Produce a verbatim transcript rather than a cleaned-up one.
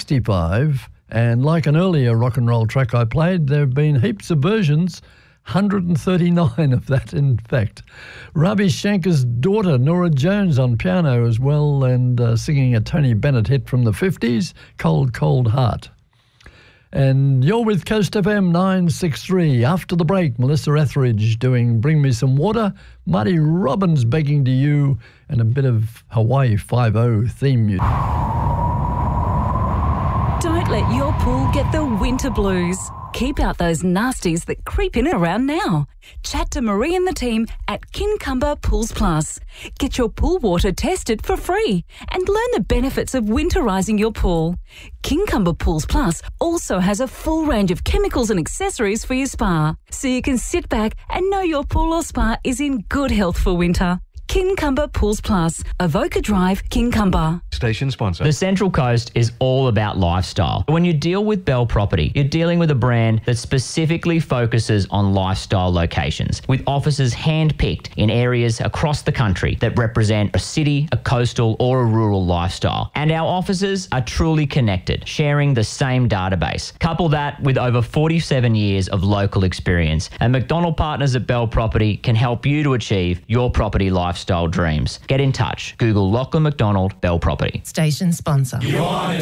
sixty-five, and like an earlier rock and roll track I played, there have been heaps of versions, one hundred thirty-nine of that, in fact. Ravi Shankar's daughter, Nora Jones, on piano as well, and uh, singing a Tony Bennett hit from the fifties, Cold, Cold Heart. And you're with Coast F M nine sixty-three. After the break, Melissa Etheridge doing Bring Me Some Water, Marty Robbins Begging to You, and a bit of Hawaii Five-O theme music. Don't let your pool get the winter blues. Keep out those nasties that creep in around now. Chat to Marie and the team at Kincumber Pools Plus. Get your pool water tested for free and learn the benefits of winterising your pool. Kincumber Pools Plus also has a full range of chemicals and accessories for your spa, so you can sit back and know your pool or spa is in good health for winter. Kincumber Pools Plus, Avoca Drive, Kincumber. Station sponsor. The Central Coast is all about lifestyle. When you deal with Bell Property, you're dealing with a brand that specifically focuses on lifestyle locations, with offices hand-picked in areas across the country that represent a city, a coastal or a rural lifestyle. And our offices are truly connected, sharing the same database. Couple that with over forty-seven years of local experience, and McDonald Partners at Bell Property can help you to achieve your property lifestyle dreams. Get in touch. Google Lachlan McDonald Bell Property. Station sponsor.